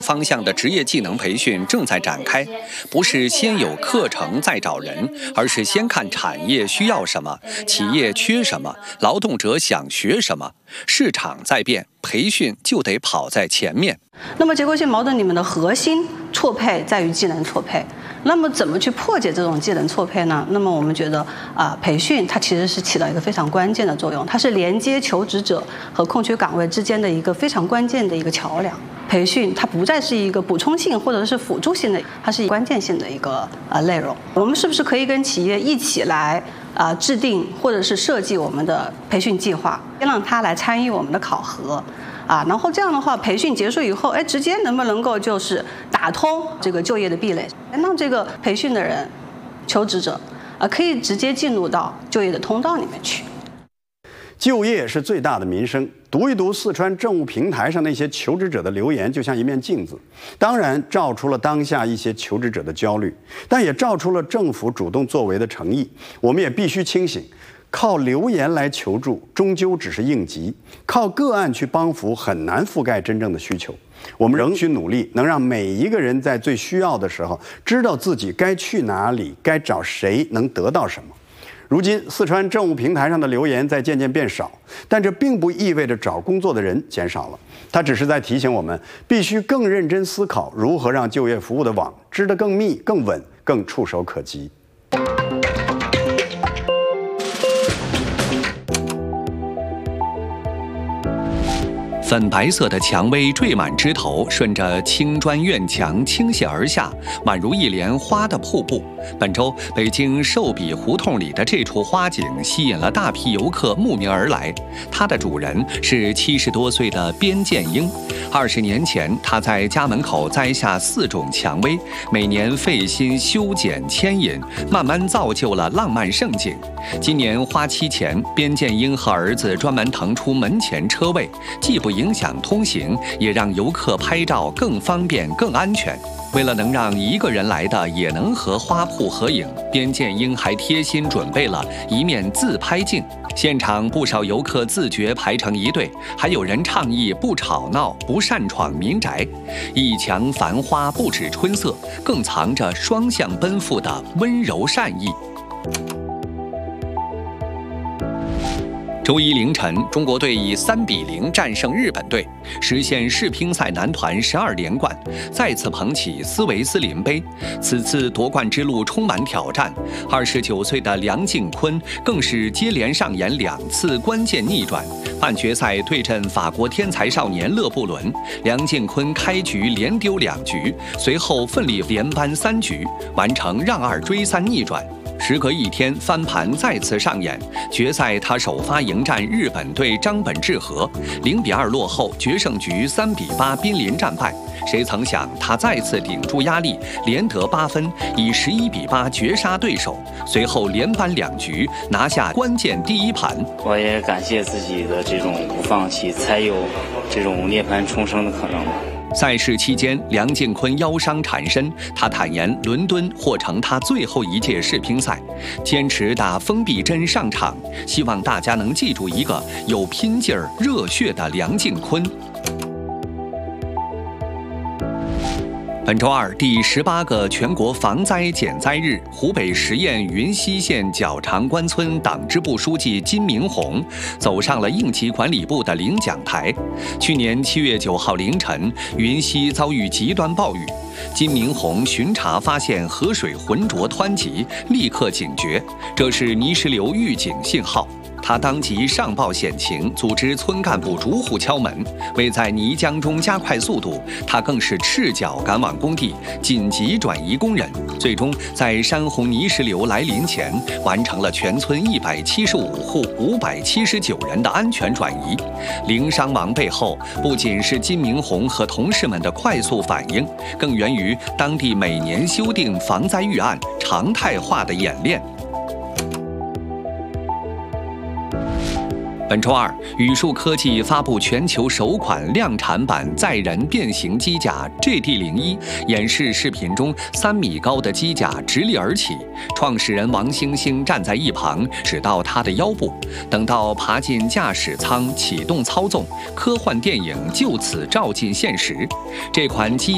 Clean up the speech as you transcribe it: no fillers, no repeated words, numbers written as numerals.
方向的职业技能培训正在展开，不是先有课程再找人，而是先看产业需要什么，企业缺什么，劳动者想学什么，市场在变，培训就得跑在前面。 那么结构性矛盾里面的核心错配在于技能错配。那么怎么去破解这种技能错配呢？那么我们觉得培训它其实是起到一个非常关键的作用，它是连接求职者和空缺岗位之间的一个非常关键的一个桥梁。培训它不再是一个补充性或者是辅助性的，它是关键性的一个内容。我们是不是可以跟企业一起来制定或者是设计我们的培训计划，先让他来参与我们的考核然后这样的话，培训结束以后，直接能不能够就是打通这个就业的壁垒，让这个培训的人、求职者可以直接进入到就业的通道里面去。 就业是最大的民生，读一读四川政务平台上那些求职者的留言，就像一面镜子，当然照出了当下一些求职者的焦虑，但也照出了政府主动作为的诚意。我们也必须清醒，靠留言来求助终究只是应急，靠个案去帮扶很难覆盖真正的需求。我们仍需努力，能让每一个人在最需要的时候知道自己该去哪里，该找谁，能得到什么。如今四川政务平台上的留言在渐渐变少，但这并不意味着找工作的人减少了，它只是在提醒我们必须更认真思考如何让就业服务的网织得更密、更稳、更触手可及。 粉白色的蔷薇缀满枝头，顺着青砖院墙倾泻而下，宛如一帘花的瀑布。本周北京寿比胡同里的这处花景吸引了大批游客慕名而来。它的主人是70多岁的边建英。20年前，他在家门口栽下4种蔷薇，每年费心修剪牵引，慢慢造就了浪漫盛景。今年花期前，边建英和儿子专门腾出门前车位，既不影响通行，也让游客拍照更方便、更安全。为了能让一个人来的也能和花圃合影，边建英还贴心准备了一面自拍镜。现场不少游客自觉排成一队，还有人倡议不吵闹、不擅闯民宅。一墙繁花不止春色，更藏着双向奔赴的温柔善意。周一凌晨，中国队以3-0战胜日本队，实现世乒赛男团12连冠，再次捧起斯维斯林杯。此次夺冠之路充满挑战，29岁的梁靖昆更是接连上演2次关键逆转。半决赛对阵法国天才少年勒布伦，梁靖昆开局连丢2局，随后奋力连扳3局，完成让2追3逆转。时隔1天，翻盘再次上演。决赛他首发迎战日本队张本智和，0-2落后，决胜局3-8濒临战败。谁曾想他再次顶住压力，连得8分，以11-8绝杀对手。随后连扳2局，拿下关键第1盘。 我也感谢自己的这种不放弃，才有这种涅槃重生的可能吧。 赛事期间，梁靖昆腰伤缠身，他坦言伦敦或成他最后一届世乒赛，坚持打封闭针上场，希望大家能记住一个有拼劲儿、热血的梁靖昆。本周二，第18个全国防灾减灾日，湖北十堰云溪县角长关村党支部书记金明红走上了应急管理部的领奖台。去年7月9号凌晨，云溪遭遇极端暴雨，金明红巡查发现河水浑浊湍急，立刻警觉，这是泥石流预警信号。他当即上报险情，组织村干部逐户敲门。为在泥浆中加快速度，他更是赤脚赶往工地，紧急转移工人。最终在山洪泥石流来临前，完成了全村175户579人的安全转移。零伤亡背后，不仅是金明红和同事们的快速反应，更源于当地每年修订防灾预案常态化的演练。本周二，宇树科技发布全球首款量产版载人变形机甲 GD01， 演示视频中3米高的机甲直立而起，创始人王星星站在一旁指到他的腰部。等到爬进驾驶舱启动操纵，科幻电影就此照进现实。这款机